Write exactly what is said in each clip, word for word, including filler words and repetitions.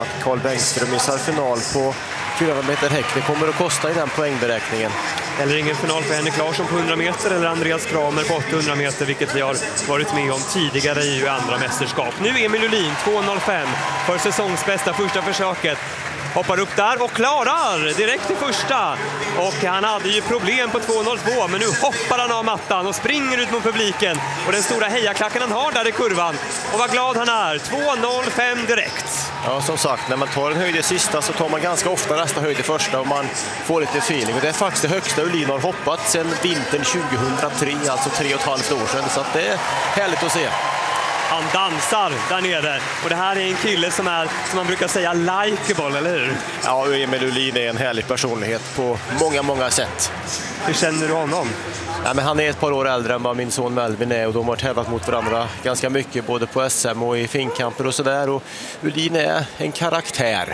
Att Carl Bengtsström missar final på fyrahundra meter häck, det kommer att kosta i den poängberäkningen. Eller ingen final för Henrik Larsson på hundra meter eller Andreas Kramer på åttahundra meter, vilket vi har varit med om tidigare i andra mästerskap. Nu Emil Uhlin, två noll fem för säsongsbästa första försöket. Hoppar upp där och klarar direkt till första. Och han hade ju problem på två noll två, men nu hoppar han av mattan och springer ut mot publiken. Och den stora hejaklacken han har där i kurvan. Och vad glad han är, två noll fem direkt. Ja, som sagt, när man tar en höjd i sista så tar man ganska ofta nästa höjd i första och man får lite feeling. Och det är faktiskt det högsta Uhlin har hoppat sedan vintern tjugohundratre, alltså tre och ett halvt år sedan. Så att det är härligt att se. Han dansar där nere. Och det här är en kille som är, som man brukar säga, likeable, eller hur? Ja, Emil Uhlin är en härlig personlighet på många, många sätt. Hur känner du honom? Ja, men han är ett par år äldre än vad min son Melvin är och de har tävlat mot varandra ganska mycket, både på S M och i finkamper och sådär. Och Uhlin är en karaktär.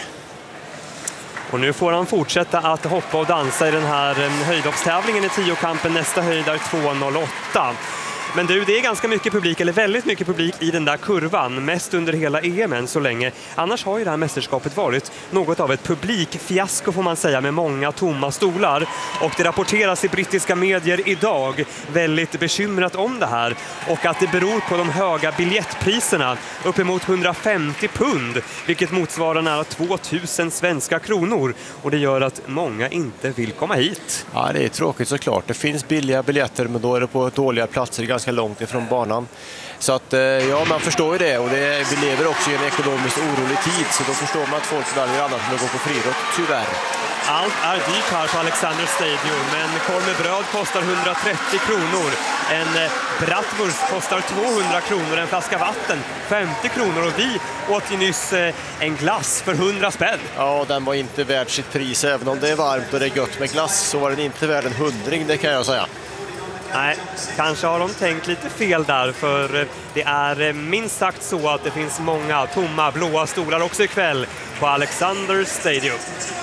Och nu får han fortsätta att hoppa och dansa i den här höjdhoppstävlingen i tiokampen. Nästa höjd är två noll åtta. Men du, det är ganska mycket publik, eller väldigt mycket publik i den där kurvan. Mest under hela E M än så länge. Annars har ju det här mästerskapet varit något av ett publikfiasko, får man säga, med många tomma stolar. Och det rapporteras i brittiska medier idag väldigt bekymrat om det här. Och att det beror på de höga biljettpriserna, uppemot hundrafemtio pund. Vilket motsvarar nära tvåtusen svenska kronor. Och det gör att många inte vill komma hit. Ja, det är tråkigt såklart. Det finns billiga biljetter, men då är det på dåliga platser ganska långt ifrån banan. Så att, ja, man förstår ju det. Och det, vi lever också i en ekonomiskt orolig tid, så då förstår man att folk väljer annat än att gå på friidrott, tyvärr. Allt är dyrt här på Alexander Stadium, men korv med bröd kostar hundratrettio kronor. En bratwurst kostar tvåhundra kronor, en flaska vatten femtio kronor, och vi åt ju nyss en glass för hundra spänn. Ja, den var inte värd sitt pris. Även om det är varmt och det är gött med glass så var den inte värd en hundring, det kan jag säga. Nej, kanske har de tänkt lite fel där, för det är minst sagt så att det finns många tomma blåa stolar också ikväll på Alexander Stadium.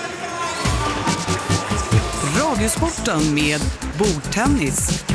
Radiosporten med bordtennis.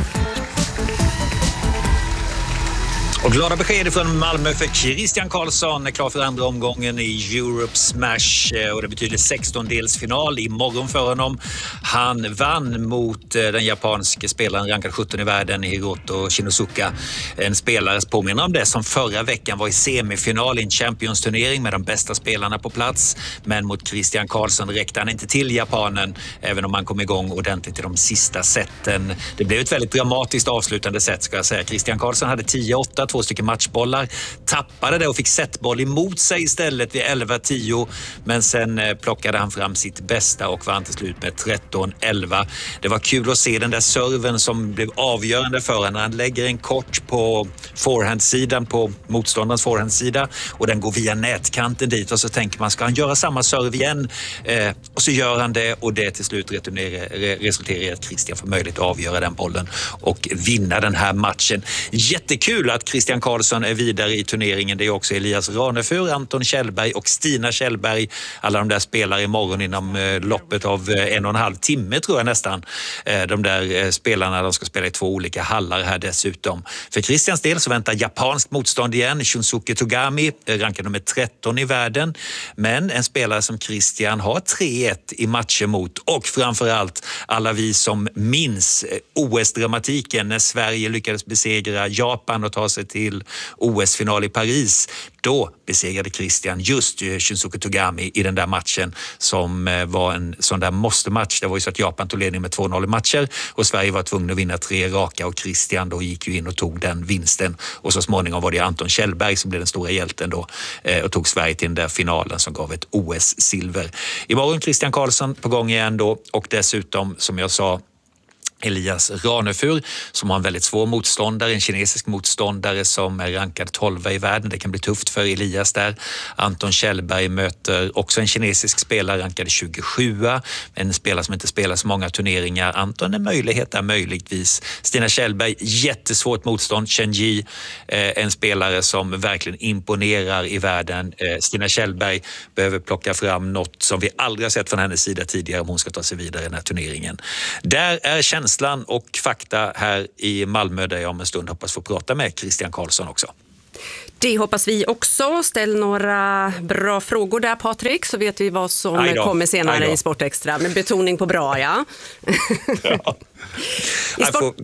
Och glada besked från Malmö för Christian Karlsson är klar för andra omgången i Europe Smash, och det betyder sextondelsfinal imorgon för honom. Han vann mot den japanske spelaren rankad sjutton i världen, Hiroto Shinosuka. En spelare påminner om det som förra veckan var i semifinal i en Champions-turnering med de bästa spelarna på plats. Men mot Christian Karlsson räckte han inte till japanen, även om han kom igång ordentligt i de sista sätten. Det blev ett väldigt dramatiskt avslutande set, ska jag säga. Christian Karlsson hade tio åtta, två stycken matchbollar, tappade det och fick setboll emot sig istället vid elva tio, men sen plockade han fram sitt bästa och vann till slut med tretton elva. Det var kul att se den där serven som blev avgörande för honom när han lägger en kort på forehandsidan, på motståndarens forehandsida, och den går via nätkanten dit, och så tänker man, ska han göra samma serve igen? Eh, och så gör han det, och det till slut resulterar i att Christian får möjlighet att avgöra den bollen och vinna den här matchen. Jättekul att Christian Karlsson är vidare i turneringen. Det är också Elias Ranefur, Anton Kjellberg och Stina Kjellberg. Alla de där spelar imorgon inom eh, loppet av eh, en och en halv timme, tror jag nästan. Eh, de där eh, spelarna, de ska spela i två olika hallar här dessutom. För Christians del så väntar japanskt motstånd igen. Shunsuke Togami, eh, rankad nummer tretton i världen. Men en spelare som Christian har tre ett i matcher mot, och framförallt alla vi som minns eh, O S-dramatiken när Sverige lyckades besegra Japan och ta sig till O S-final i Paris. Då besegrade Christian just Shunsuke Togami i den där matchen som var en sån där måste-match. Det var ju så att Japan tog ledning med två noll i matcher och Sverige var tvungna att vinna tre raka, och Christian då gick ju in och tog den vinsten. Och så småningom var det Anton Kjellberg som blev den stora hjälten då och tog Sverige till den där finalen som gav ett O S-silver. Imorgon Christian Karlsson på gång igen då, och dessutom, som jag sa, Elias Ranefur som har en väldigt svår motståndare, en kinesisk motståndare som är rankad tolva i världen. Det kan bli tufft för Elias där. Anton Kjellberg möter också en kinesisk spelare rankad tjugosjua, en spelare som inte spelar så många turneringar. Anton är möjlighet där möjligtvis. Stina Kjellberg, jättesvårt motstånd. Chen Yi, eh, en spelare som verkligen imponerar i världen. Eh, Stina Kjellberg behöver plocka fram något som vi aldrig har sett från hennes sida tidigare om hon ska ta sig vidare i den här turneringen. Där är känslan och fakta här i Malmö, där jag om en stund hoppas få prata med Christian Karlsson också. Det hoppas vi också. Ställ några bra frågor där, Patrik, så vet vi vad som kommer senare i Sportextra. Med betoning på bra, ja. ja. I sport... får...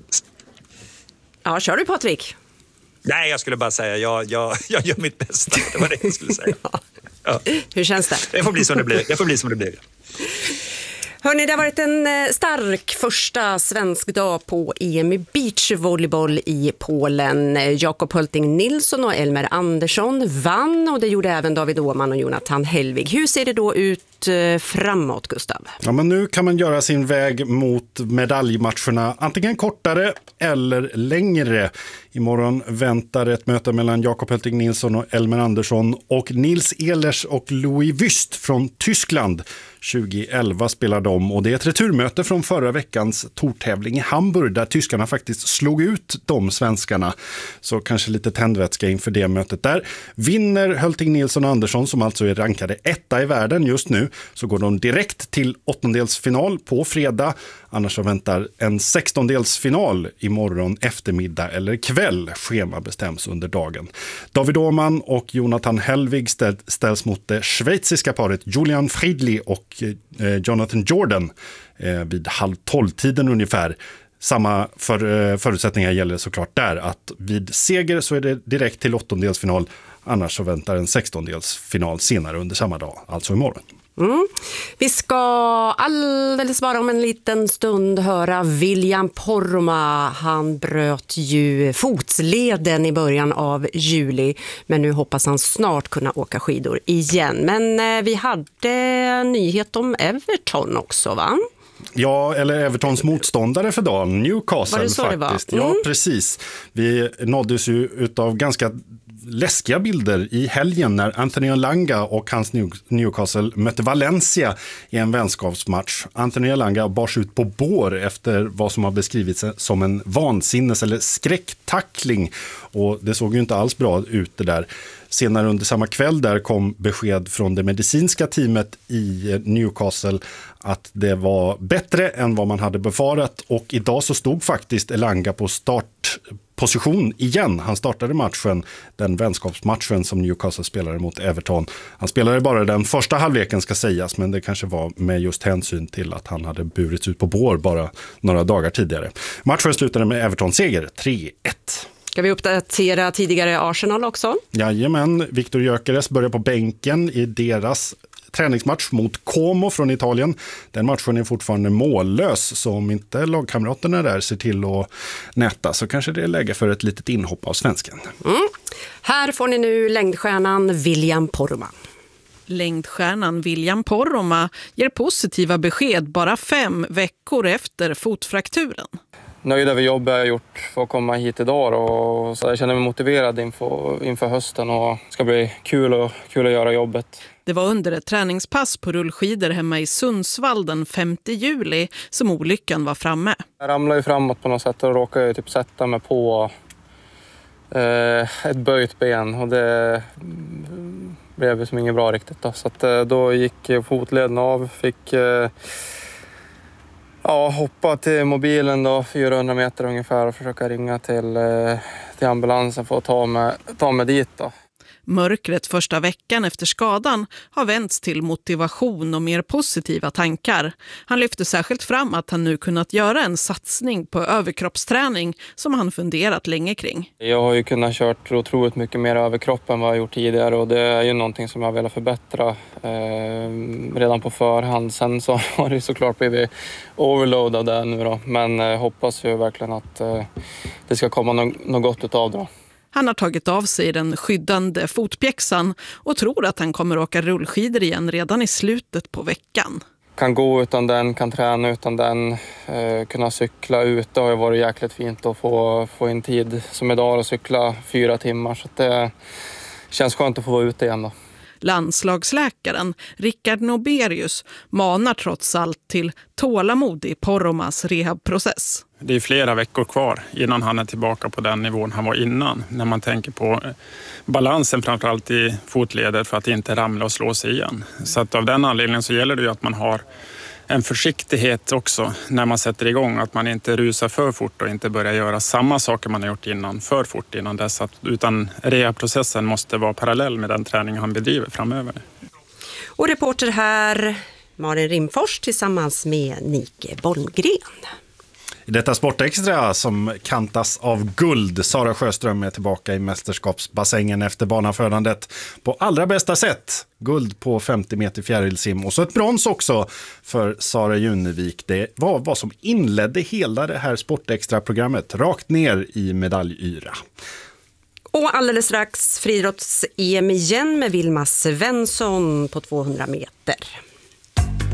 Ja, kör du, Patrik? Nej, jag skulle bara säga, jag, jag, jag gör mitt bästa. Det var det jag skulle säga. ja. Ja. Hur känns det? Det får bli som det blir. Jag får bli som det blir. Hörrni, det har varit en stark första svensk dag på E M i beachvolleyboll i Polen. Jakob Hulting Nilsson och Elmer Andersson vann, och det gjorde även David Åhman och Jonathan Hellvig. Hur ser det då ut framåt, Gustav? Ja, men nu kan man göra sin väg mot medaljmatcherna antingen kortare eller längre. Imorgon väntar ett möte mellan Jakob Hulting Nilsson och Elmer Andersson och Nils Ehlers och Louis Wüst från Tyskland. tjugoelva spelar de, och det är ett returmöte från förra veckans tortävling i Hamburg där tyskarna faktiskt slog ut de svenskarna. Så kanske lite tändvätska inför det mötet där. Vinner Hulting Nilsson och Andersson, som alltså är rankade etta i världen just nu, så går de direkt till åttondelsfinal på fredag. Annars så väntar en sextondelsfinal imorgon eftermiddag eller kväll. Schema bestäms under dagen. David Åhman och Jonathan Hellvig ställs mot det schweiziska paret Julian Friedli och Jonathan Jordan vid halv tolv-tiden ungefär. Samma för, förutsättningar gäller såklart där, att vid seger så är det direkt till åttondelsfinal. Annars så väntar en sextondelsfinal senare under samma dag, alltså imorgon. Mm. Vi ska alldeles bara om en liten stund höra William Poromaa. Han bröt ju fotsleden i början av juli, men nu hoppas han snart kunna åka skidor igen. Men eh, vi hade en nyhet om Everton också, va? Ja, eller Evertons motståndare för dagen, Newcastle, var det så faktiskt. det var? Mm. Mm. Ja, precis. Vi nåddes ju utav ganska läskiga bilder i helgen när Anthony Elanga och hans Newcastle mötte Valencia i en vänskapsmatch. Anthony Elanga bars ut på bår efter vad som har beskrivits som en vansinnes- eller skräcktackling, och det såg ju inte alls bra ut det där. Senare under samma kväll där kom besked från det medicinska teamet i Newcastle att det var bättre än vad man hade befarat, och idag så stod faktiskt Elanga på startposition igen. Han startade matchen, den vänskapsmatchen som Newcastle spelade mot Everton. Han spelade bara den första halvleken, ska sägas, men det kanske var med just hänsyn till att han hade burits ut på bår bara några dagar tidigare. Matchen slutade med Everton-seger tre ett. Ska vi uppdatera tidigare Arsenal också? Jajamän, Victor Gyökeres börjar på bänken i deras träningsmatch mot Como från Italien. Den matchen är fortfarande mållös, så om inte lagkamraterna där ser till att nätta så kanske det är läge för ett litet inhopp av svensken. Mm. Här får ni nu längdstjärnan William Poromaa. Längdstjärnan William Poromaa ger positiva besked bara fem veckor efter fotfrakturen. Nöjd över jobbet jag har gjort för att komma hit idag, och så jag känner mig motiverad inför, inför hösten, och det ska bli kul, och, kul att göra jobbet. Det var under ett träningspass på rullskidor hemma i Sundsvall den femte juli som olyckan var framme. Jag ramlade ju framåt på något sätt och råkade typ sätta mig på eh, ett böjt ben, och det blev som inget bra riktigt. Då. Så att, eh, då gick fotleden av, fick... Eh, Ja, hoppa till mobilen då, fyrahundra meter ungefär, och försöka ringa till, till ambulansen för att ta mig, ta mig dit då. Mörkret första veckan efter skadan har vänts till motivation och mer positiva tankar. Han lyfter särskilt fram att han nu kunnat göra en satsning på överkroppsträning som han funderat länge kring. Jag har ju kunnat kört otroligt mycket mer överkropp än vad jag gjort tidigare, och det är ju någonting som jag vill förbättra eh, redan på förhand. Sen så har det såklart blivit overload av det nu då, men eh, hoppas ju verkligen att eh, det ska komma något, något gott utav det då. Han har tagit av sig den skyddande fotpjäxan och tror att han kommer åka rullskidor igen redan i slutet på veckan. Kan gå utan den, kan träna utan den, eh, kunna cykla ut. Det har ju varit jäkligt fint att få, få en tid som idag och cykla fyra timmar. Så det känns skönt att få vara ute igen då. Landslagsläkaren Rickard Noberius manar trots allt till tålamod i Poromas rehabprocess. Det är flera veckor kvar innan han är tillbaka på den nivån han var innan. När man tänker på balansen framförallt i fotleder för att inte ramla och slå sig igen. Så att av den anledningen så gäller det ju att man har en försiktighet också när man sätter igång. Att man inte rusar för fort och inte börjar göra samma saker man har gjort innan för fort innan dess. Att, utan rehabprocessen måste vara parallell med den träning han bedriver framöver. Och reporter här, Malin Rimfors tillsammans med Nike Bolmgren. I detta Sportextra som kantas av guld. Sara Sjöström är tillbaka i mästerskapsbassängen efter banafödandet på allra bästa sätt. Guld på femtio meter fjärilsim och så ett brons också för Sara Junevik. Det var vad som inledde hela det här Sportextra-programmet rakt ner i medallyra. Och alldeles strax friidrotts-E M igen med Vilma Svensson på tvåhundra meter.